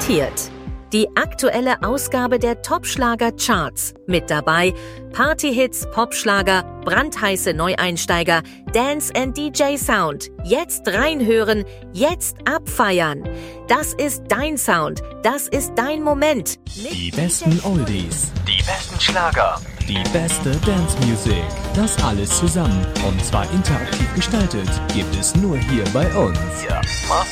präsentiert die aktuelle Ausgabe der Top-Schlager-Charts. Mit dabei Partyhits, Popschlager, brandheiße Neueinsteiger, Dance and DJ Sound. Jetzt reinhören, jetzt abfeiern. Das ist dein Sound, das ist dein Moment. Die besten Oldies, die besten Schlager, die beste Dance Music. Das alles zusammen und zwar interaktiv gestaltet gibt es nur hier bei uns. Ja, Master